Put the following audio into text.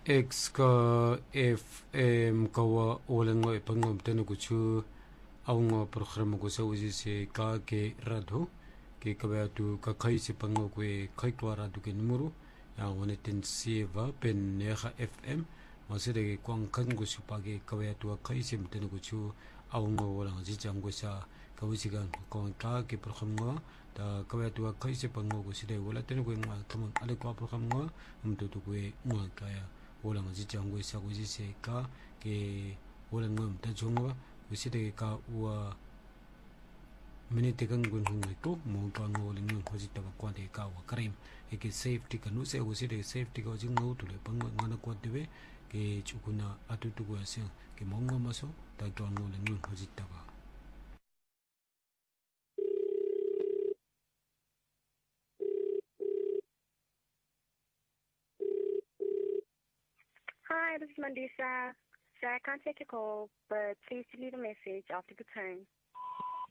X ka FM kawa walang pangom tenu kuchu aungo programa ko sa usi se ka ke radho ke kabatu ka kai se pango kwe kai kwa radho ke numero ya wane ten sieva pen neha FM masire kwang kan ko supage kabatu kai se tenu kuchu aungo walang ji jang ko sa kawisigan ko ka ke programa ta kabatu kai se pango ko sire wala tenu ko ma tamon ale ko programa mtutu kwe ngwa kaya wala ngaji jango isa kuji se ka ke wala ngam ta jonga kusi de ka wa minute kan gun hung ko mo ka ngol ngam kuji ta kwa de ka wa karim e ke safety ka no se kusi de safety ka jing no tu le pang ngana kwa de ke chukuna atu tu ko ase ke mo ngam maso ta ka ngol ngam kuji ta ba. Hi, this is Mandisa. So I can't take your call, but please leave a message after the tone.